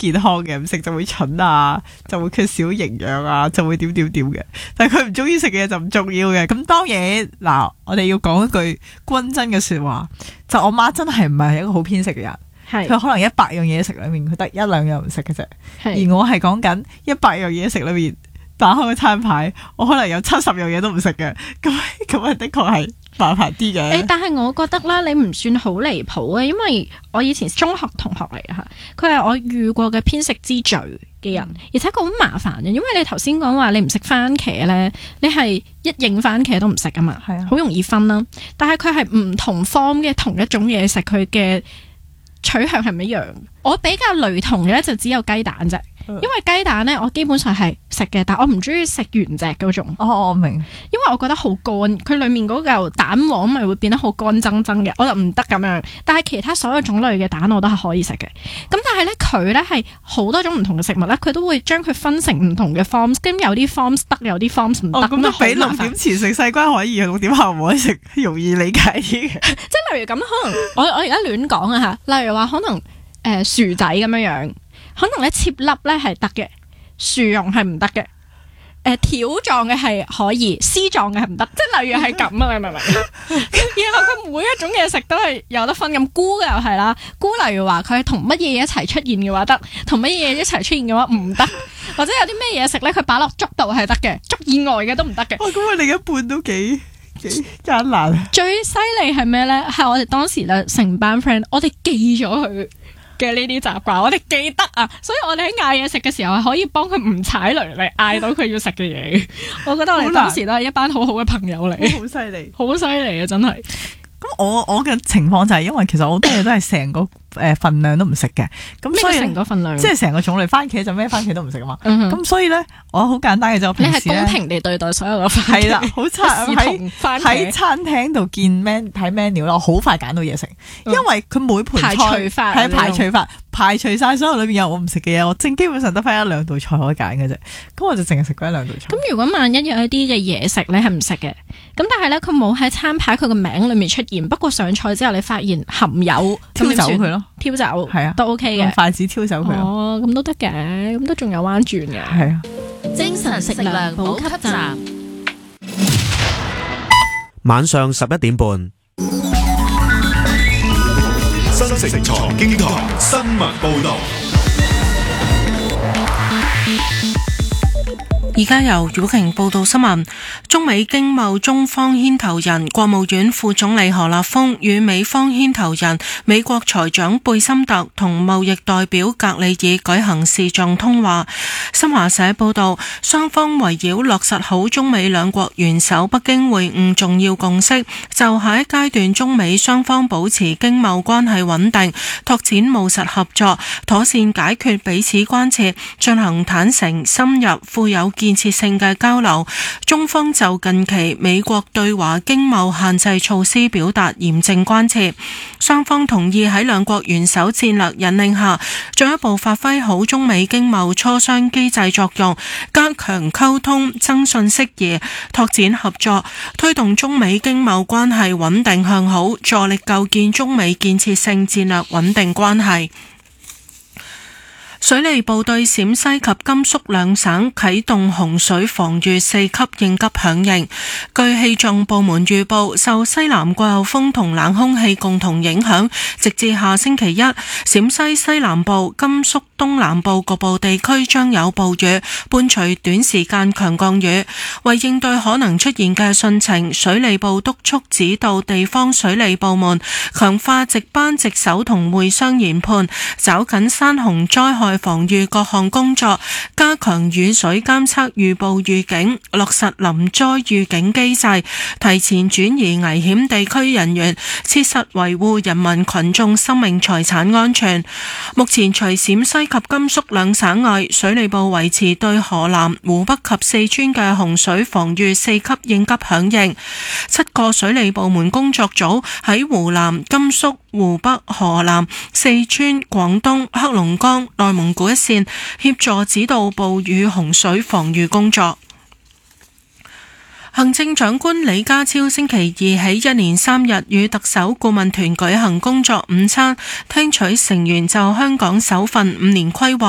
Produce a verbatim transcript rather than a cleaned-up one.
健康嘅，唔食就會蠢啊，就會缺少營養啊，就會點點點嘅。但係佢唔中意食嘅嘢就唔重要嘅。咁當然嗱，我哋要講一句均真嘅說話，就我媽真係唔係一個好偏食嘅人，佢可能一百樣嘢食裏面佢得一兩樣唔食嘅啫，而我係講緊一百樣嘢食裏面打開個餐牌，我可能有七十樣嘢都唔食嘅，咁咁啊的確係麻煩啲嘅。 誒，但係我覺得啦，你唔算好離譜嘅，因為我以前中學同學嚟嘅吓，佢係我遇過嘅偏食之最嘅人，而且佢好麻煩嘅，因為你頭先講話你唔食番茄咧，你係一影番茄都唔食噶嘛，係啊，好容易分啦。但係佢係唔同 form 嘅同一種嘢食，佢嘅取向係唔一樣。我比較雷同嘅咧就只有雞蛋啫。因為雞蛋咧，我基本上係食嘅，但我唔中意食原隻嗰種。哦，我明。因為我覺得好乾，佢裏面嗰嚿蛋黃咪會變得好乾爭爭嘅，我就唔得咁樣。但係其他所有種類嘅蛋我都係可以食嘅。咁但係咧，佢咧係好多種唔同嘅食物咧，佢都會將佢分成唔同嘅 forms， 咁有啲 forms 得，有啲 forms 唔得。哦，咁都比六點前食西瓜可以，六點後唔可以食，容易理解啲嘅。即係例如咁，可能我我而家亂講啊吓，例如話可能誒、呃、薯仔咁樣樣。可能咧切粒咧係得嘅，薯蓉係唔得嘅，誒、呃、條狀嘅係可以，絲狀嘅係唔得，即係例如係咁啊，你明唔明？然後佢每一種嘢食都係有得分，咁菇又係啦，菇例如話佢係同乜嘢一齊出現嘅話得，同乜嘢一齊出現嘅話唔得，或者有啲咩嘢食咧佢擺落粥度係得嘅，粥以外嘅都唔得嘅。哇，咁啊另一半都幾幾艱難。最犀利係咩咧？係我哋當時咧成班 friend， 我哋記咗佢嘅呢啲習慣，我哋記得啊，所以我哋喺嗌嘢食嘅時候係可以幫佢唔踩雷嚟嗌到佢要食嘅嘢。我覺得我哋當時都係一班好好嘅朋友嚟，好犀利，好犀利啊！真係。咁我我嘅情況就係因為其實好多嘢都係成個誒份量都唔食嘅，咁所以成個份量即係成個種類，番茄就咩番茄都唔食啊嘛。咁、嗯、所以咧我好簡單嘅就平時你係公平地對待所有嘅番茄，係啦，好差喺喺餐廳度見 man 睇 menu 啦，我好快揀到嘢食，因為佢每盤菜係排，排除法排除晒所有裏邊有我唔食嘅嘢，我正基本上得翻一兩道菜可以揀嘅啫，咁我就淨係食嗰一兩道菜。咁如果萬一有一啲嘅嘢食你係唔食嘅，咁但係咧佢冇喺餐牌佢個名裏面出現，不過上菜之後你發現含有，挑走佢咯，挑走係啊，都 OK 嘅，用筷子挑走佢。哦，咁都得嘅，咁都仲有彎轉嘅。係啊， 精神食糧補給站， 晚上十一點半。 新城財經台新聞報道。 而家由曉瓊報道新聞。中美經貿中方牽頭人國務院副總理何立峰與美方牽頭人美國財長貝森特同貿易代表格里爾舉行視像通話。新華社報道，雙方圍繞落實好中美兩國元首北京會晤重要共識，就下一階段中美雙方保持經貿關係穩定，拓展務實合作，妥善解決彼此關切，進行坦誠、深入、富有建設性嘅交流。中方就近期美國對華經貿限制措施表達嚴正關切，雙方同意喺兩國元首戰略引領下，進一步發揮好中美經貿磋商機制作用，加強溝通、增信釋疑，拓展合作，推動中美經貿關係穩定向好，助力構建中美建設性戰略穩定關係。水利部對陝西及甘肅兩省啟動洪水防禦四級應急響應。據氣象部門預報，受西南季候風同冷空氣共同影響，直至下星期一，陝西西南部、甘肅東南部局部地區將有暴雨，伴隨短時間強降雨。為應對可能出現嘅汛情，水利部督促指導地方水利部門強化值班值守同會商研判，抓緊山洪災害防禦各項工作，加強雨水監測預報預警，落實臨災預警機制，提前轉移危險地區人員，切實維護人民群眾生命財產安全。目前除陝西及甘肅兩省外，水利部維持對河南、湖北及四川嘅洪水防禦四級應急響應。七個水利部門工作組喺湖南、甘肅、湖北、河南、四川、廣東、黑龍江、內蒙古一線協助指導暴雨洪水防禦工作。行政長官李家超星期二起一連三日與特首顧問團舉行工作午餐，聽取成員就香港首份五年規劃